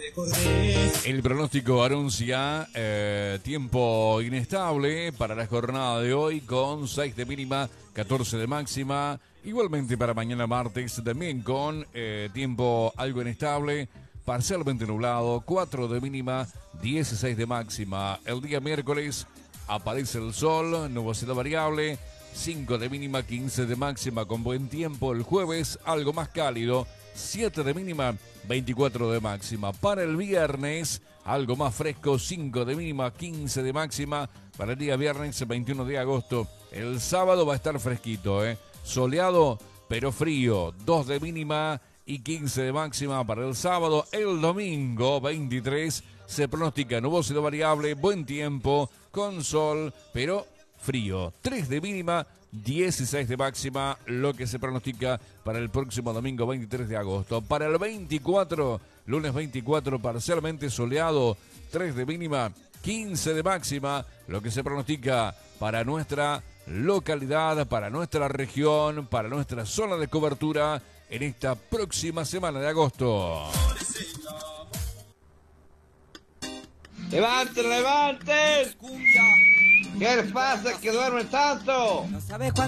El pronóstico anuncia tiempo inestable para la jornada de hoy con 6 de mínima, 14 de máxima. Igualmente para mañana martes también con tiempo algo inestable, parcialmente nublado, 4 de mínima, 16 de máxima. El día miércoles aparece el sol, nubosidad variable, 5 de mínima, 15 de máxima con buen tiempo. El jueves algo más cálido, 7 de mínima, 24 de máxima. Para el viernes, algo más fresco, 5 de mínima, 15 de máxima. Para el día viernes, 21 de agosto. El sábado va a estar fresquito, soleado, pero frío. 2 de mínima y 15 de máxima para el sábado. El domingo, 23, se pronostica nubosidad variable, buen tiempo, con sol, pero frío. 3 de mínima, 16 de máxima, lo que se pronostica para el próximo domingo 23 de agosto. Para el 24, lunes 24, parcialmente soleado, 3 de mínima, 15 de máxima, lo que se pronostica para nuestra localidad, para nuestra región, para nuestra zona de cobertura en esta próxima semana de agosto. ¡Levanten, levanten! ¿Qué les pasa que duermen tanto? No sabes cuándo